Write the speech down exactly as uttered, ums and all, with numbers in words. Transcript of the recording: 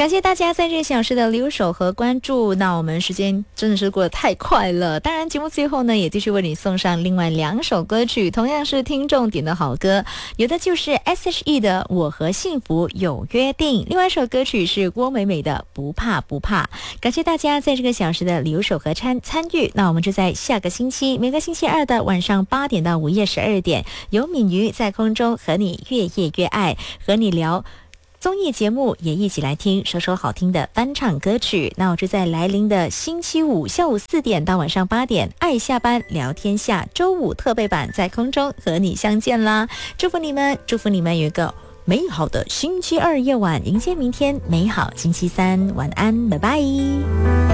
感谢大家在这小时的留守和关注。那我们时间真的是过得太快了，当然节目最后呢也继续为你送上另外两首歌曲，同样是听众点的好歌，有的就是 S H E 的我和幸福有约定，另外一首歌曲是郭美美的不怕不怕。感谢大家在这个小时的留守和参参与，那我们就在下个星期每个星期二的晚上八点到午夜十二点，有敏瑜在空中和你越夜越爱，和你聊综艺节目，也一起来听首首好听的翻唱歌曲。那我就在来临的星期五下午四点到晚上八点，爱下班聊天下周五特备版在空中和你相见啦！祝福你们，祝福你们有一个美好的星期二夜晚，迎接明天美好星期三。晚安，拜拜。